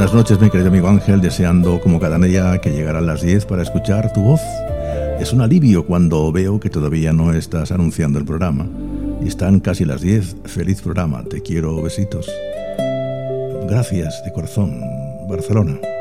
buenas noches, mi querido amigo Ángel, deseando como cada día que llegaran las 10 para escuchar tu voz. Es un alivio cuando veo que todavía no estás anunciando el programa. Y están casi las 10. Feliz programa, te quiero, besitos. Gracias, de corazón, Barcelona.